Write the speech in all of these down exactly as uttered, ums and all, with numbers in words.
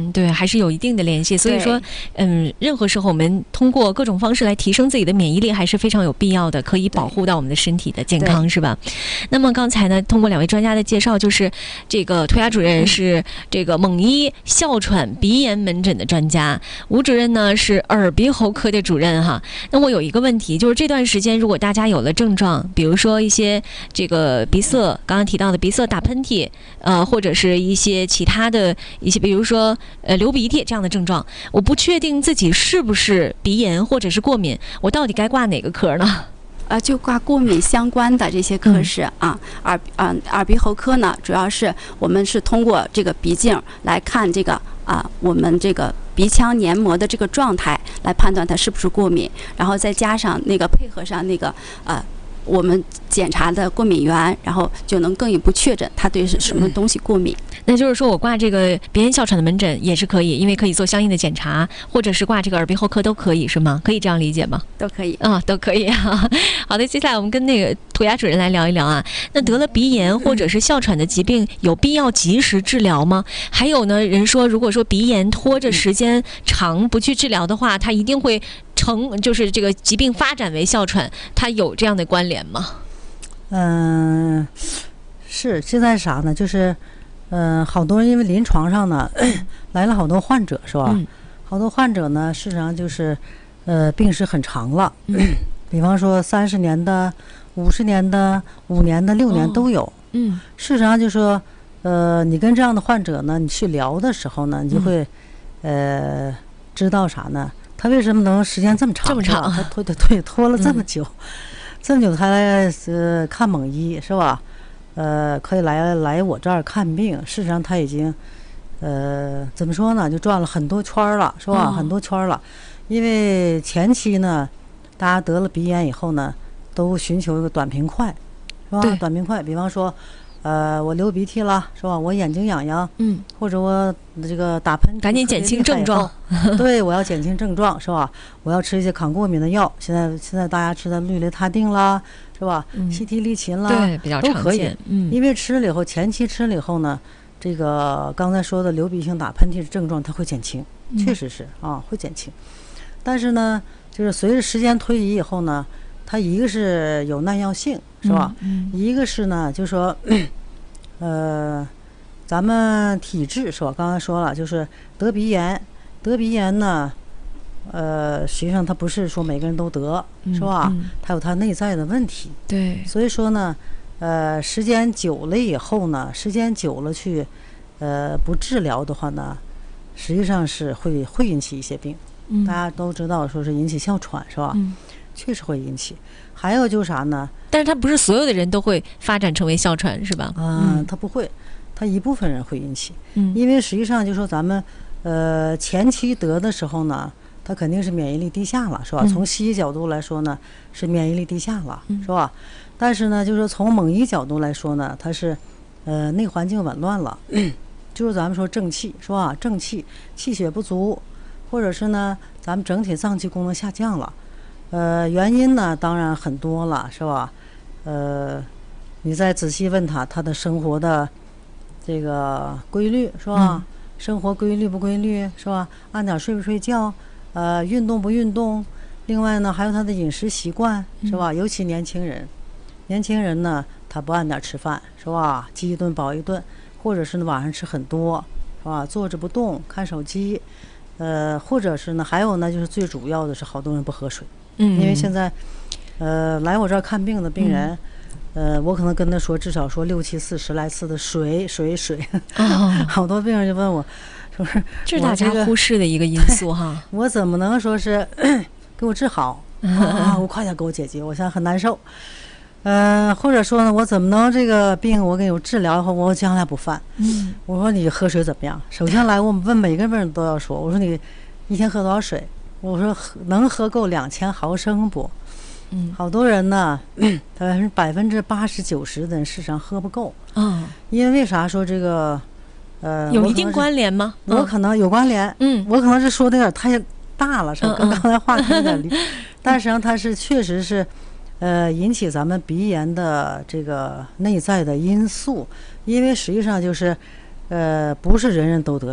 嗯，对，还是有一定的联系。所以说，嗯，任何时候我们通过各种方式来提升自己的免疫力，还是非常有必要的，可以保护到我们的身体的健康，是吧？那么刚才呢，通过两位专家的介绍，就是这个涂鸦主任是这个蒙医哮喘鼻炎门诊的专家，吴主任呢是耳鼻喉科的主任哈。那我有一个问题，就是这段时间如果大家有了症状，比如说一些这个鼻塞，刚刚提到的鼻塞、打喷嚏，呃，或者是一些其他的一些，比如说呃流鼻涕这样的症状，我不确定自己是不是鼻炎或者是过敏，我到底该挂哪个科呢？ 呃，就挂过敏相关的这些科室啊，耳啊耳鼻喉科呢，主要是我们是通过这个鼻镜来看这个啊，我们这个鼻腔黏膜的这个状态，来判断它是不是过敏，然后再加上那个配合上那个呃。我们检查的过敏源，然后就能更一步确诊它对什么东西过敏。 那就是说我挂这个鼻炎哮喘的门诊也是可以，因为可以做相应的检查，或者是挂这个耳鼻喉科都可以，是吗？可以这样理解吗？ 都可以啊、哦，都可以啊。好的，接下来我们跟那个涂鸦主任来聊一聊啊。那得了鼻炎或者是哮喘的疾病，有必要及时治疗吗？还有呢，人说如果说鼻炎拖着时间长不去治疗的话，它一定会成就是这个疾病发展为哮喘，它有这样的关联吗？ 嗯，是现在啥呢？就是，嗯、呃，好多人因为临床上呢来了好多患者，是吧？嗯、好多患者呢，事实上就是，呃，病史很长了，嗯、比方说三十年的、五十年的、五年的、六年都有。哦、嗯，事实上就说，呃，你跟这样的患者呢，你去聊的时候呢，你就会，嗯、呃，知道啥呢？他为什么能时间这么长？ 这么长， 他拖拖拖拖了这么久。嗯这么久才来呃看蒙医是吧？呃，可以来来我这儿看病。事实上他已经，呃，怎么说呢？就转了很多圈了，是吧？哦、很多圈了。因为前期呢，大家得了鼻炎以后呢，都寻求一个短平快，是吧？短平快，比方说，呃，我流鼻涕了，是吧？我眼睛痒痒，嗯，或者我这个打喷嚏， 赶紧减轻症状。 对，我要减轻症状，是吧？我要吃一些抗过敏的药。现在现在大家吃的氯雷他定啦，是吧？嗯、西替利嗪啦， 对，比较常见， 都可以。嗯，因为吃了以后，前期吃了以后呢，这个刚才说的流鼻性、打喷嚏的症状它会减轻，嗯、确实是啊，会减轻。但是呢，就是随着时间推移以后呢，它一个是有耐药性，是吧？嗯嗯、一个是呢，就说，呃，咱们体质是吧？刚才说了，就是得鼻炎，得鼻炎呢，呃，实际上它不是说每个人都得，嗯、是吧？嗯、它有它内在的问题。 对。 所以说呢，呃，时间久了以后呢，时间久了去，呃，不治疗的话呢，实际上是会会引起一些病。嗯、大家都知道，说是引起哮喘，是吧？嗯、确实会引起。还有就是啥呢？ 但是它不是所有的人都会发展成为哮喘，是吧？ 啊、嗯，它不会，它一部分人会引起。嗯，因为实际上就说咱们呃前期得的时候呢，它肯定是免疫力低下了，是吧？嗯、从西医角度来说呢，是免疫力低下了，嗯、是吧？但是呢，就是从蒙医角度来说呢，它是呃内环境紊乱了，嗯、就是咱们说正气，是吧？正气，气血不足，或者是呢，咱们整体脏器功能下降了。呃，原因呢，当然很多了，是吧？呃，你再仔细问他，他的生活的这个规律，是吧？嗯、生活规律不规律，是吧？按点睡不睡觉，呃，运动不运动？另外呢，还有他的饮食习惯，是吧？嗯、尤其年轻人，年轻人呢，他不按点吃饭，是吧？饥一顿饱一顿，或者是呢晚上吃很多，是吧？坐着不动，看手机，呃，或者是呢，还有呢，就是最主要的是，好多人不喝水。嗯，因为现在，呃，来我这儿看病的病人，嗯、呃，我可能跟他说，至少说六七次、十来次的水、水、水。哦、好多病人就问我，说是这是大家忽视的一个因素哈。 我怎么能说是给我治好啊？我快点给我解决，我现在很难受。呃，或者说呢，我怎么能这个病我给我治疗以后，我将来不犯？嗯，我说你喝水怎么样？首先来，我们问每个病人都要说，我说你一天喝多少水？我说能喝够两千毫升不？嗯，好多人呢，他是百分之八十九十的人事实上喝不够。嗯，因为为啥说这个？呃， 有一定关联吗？ 我可能有关联。嗯，我可能是说的有点太大了，是吧？跟刚才话题有点离。但实际上它是确实是，呃，引起咱们鼻炎的这个内在的因素。因为实际上就是，呃，不是人人都得鼻炎。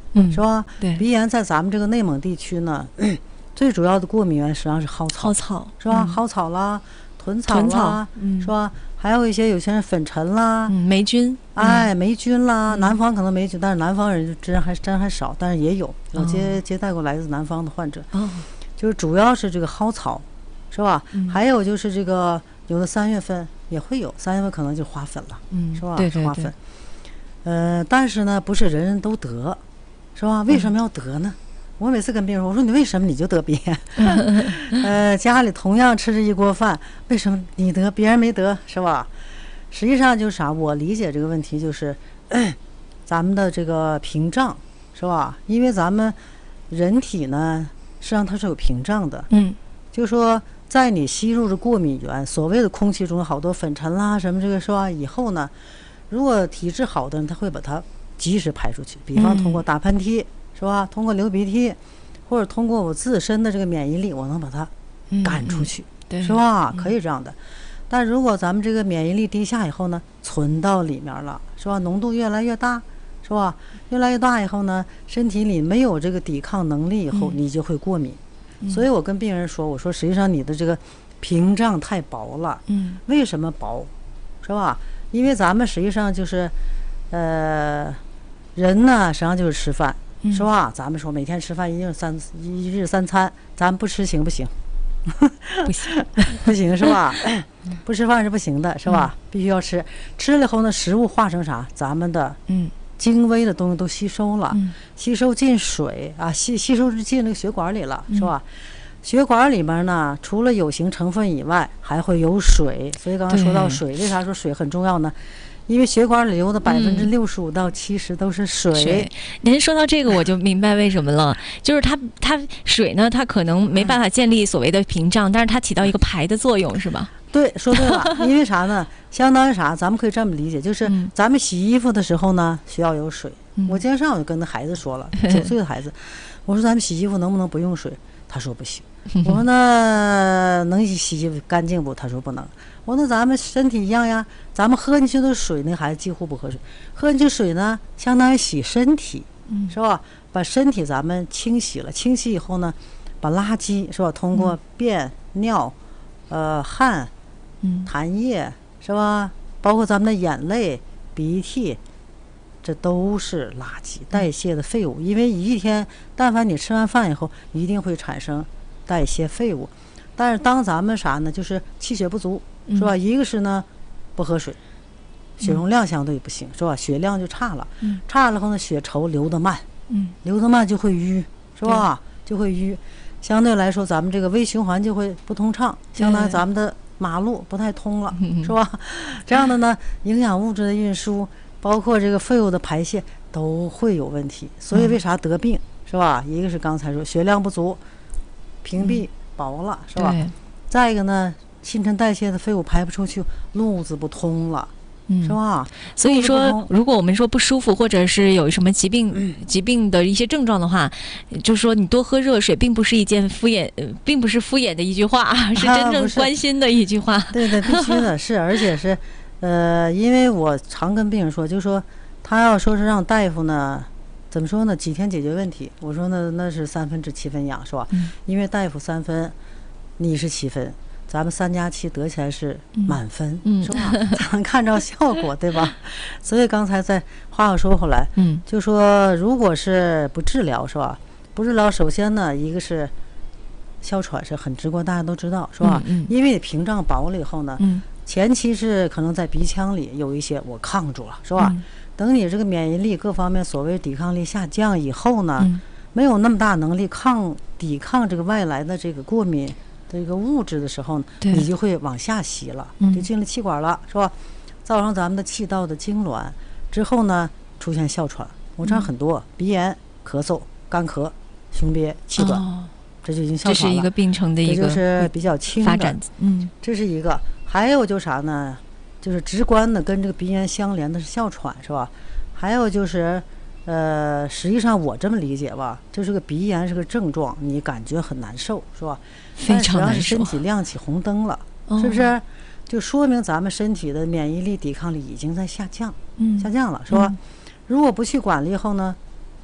嗯， 是吧？ 对， 鼻炎在咱们这个内蒙地区呢，最主要的过敏源实际上是蒿草， 蒿草是吧？ 嗯、 蒿草啦、豚草啦， 豚草嗯、 是吧？还有一些有些人粉尘啦， 嗯、霉菌， 哎，霉菌啦， 嗯、 南方可能霉菌，但是南方人真还真还少，但是也有有接、哦、接待过来自南方的患者， 哦， 就是主要是这个蒿草，是吧？嗯、还有就是这个有的三月份也会有，三月份可能就花粉了， 嗯， 是吧？ 对对对， 花粉，呃，但是呢，不是人人都得，是吧？为什么要得呢？嗯、我每次跟病人说，我说你为什么你就得鼻炎？呃，家里同样吃着一锅饭，为什么你得别人没得，是吧？实际上就是啥？我理解这个问题就是，呃、咱们的这个屏障，是吧？因为咱们人体呢，实际上它是有屏障的。 嗯， 就说在你吸入的过敏源，所谓的空气中有好多粉尘啦什么这个是吧？以后呢，如果体质好的人，他会把它及时排出去。比方通过打喷嚏，嗯、是吧？通过流鼻涕，或者通过我自身的这个免疫力，我能把它赶出去， 嗯、 是吧？可以这样的。但如果咱们这个免疫力低下以后呢，存到里面了，是吧？浓度越来越大，是吧？越来越大以后呢，身体里没有这个抵抗能力以后，你就会过敏。嗯、所以我跟病人说，我说实际上你的这个屏障太薄了。 嗯， 为什么薄？是吧？因为咱们实际上就是，呃，人呢实际上就是吃饭， 嗯、 是吧？咱们说每天吃饭一日三一日三餐，咱不吃行不行？ 不行， 不行是吧？不吃饭是不行的，是吧？嗯、必须要吃。吃了以后呢，食物化成啥？咱们的嗯精微的东西都吸收了， 嗯、 吸收进水啊，吸吸收进那个血管里了， 嗯、 是吧？血管里面呢，除了有形成分以外，还会有水。所以刚才说到水，为啥说水很重要呢？因为血管里流的百分之六十五到七十都是水。 水，您说到这个，我就明白为什么了。就是它，它水呢，它可能没办法建立所谓的屏障，但是它起到一个排的作用，是吧？ 对，说对了。因为啥呢？相当于啥？咱们可以这么理解，就是咱们洗衣服的时候呢，需要有水。 嗯、 我今天上午就跟那孩子说了，九岁的孩子，我说咱们洗衣服能不能不用水？他说不行。我说那能洗衣服干净不？他说不能。我说那咱们身体一样呀，咱们喝进去的水，那孩子几乎不喝水。喝进去水呢，相当于洗身体，是吧？把身体咱们清洗了，清洗以后呢，把垃圾是吧？通过便、尿、呃汗、痰液是吧？包括咱们的眼泪、鼻涕，这都是垃圾代谢的废物。因为一天，但凡你吃完饭以后，一定会产生代谢废物。但是当咱们啥呢？就是气血不足。是吧？一个是呢，不喝水，血容量相对不行，是吧？血量就差了， 嗯、 差了后呢，血稠流得慢， 嗯、 流得慢就会淤，是吧？就会淤，相对来说，咱们这个微循环就会不通畅，相当于咱们的马路不太通了，是吧？这样的呢，营养物质的运输，包括这个废物的排泄都会有问题。所以为啥得病，是吧？一个是刚才说血量不足，屏蔽薄了，是吧？再一个呢，新陈代谢的废物排不出去，路子不通了，嗯、是吧？ 所以说，如果我们说不舒服，或者是有什么疾病、嗯、疾病的一些症状的话，就是说你多喝热水，并不是一件敷衍，呃、并不是敷衍的一句话，是真正关心的一句话。 啊、对对，必须的是，而且是，呃，因为我常跟病人说，就说他要说是让大夫呢，怎么说呢？几天解决问题？我说那那是三分治七分养，是吧？ 嗯、 因为大夫三分，你是七分。咱们三加七得起来是满分， 嗯、 是吧？咱看着效果，对吧？所以刚才在话又说回来， 嗯， 就说如果是不治疗，是吧？不治疗，首先呢，一个是哮喘是很直观，大家都知道，是吧？ 嗯嗯、 因为你屏障薄了以后呢， 嗯、 前期是可能在鼻腔里有一些我抗住了，是吧？ 嗯、 等你这个免疫力各方面所谓抵抗力下降以后呢， 嗯、 没有那么大能力抗抵抗这个外来的这个过敏这个物质的时候，你就会往下吸了，就进了气管了，是吧？造成咱们的气道的痉挛之后呢，出现哮喘。我这儿很多、嗯、鼻炎、咳嗽、干咳、胸憋、气短， 哦、 这就已经哮喘了。 这是一个病程的一个这就是比较轻的发展。嗯， 这是一个。还有就是啥呢？就是直观的跟这个鼻炎相连的是哮喘，是吧？还有就是。呃，实际上我这么理解吧，就是个鼻炎是个症状，你感觉很难受，是吧？ 非常难受。 但实际上是身体亮起红灯了，哦、是不是？就说明咱们身体的免疫力、抵抗力已经在下降， 嗯， 下降了，是吧？ 嗯、 如果不去管了以后呢，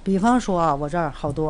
比方说啊，我这儿好多。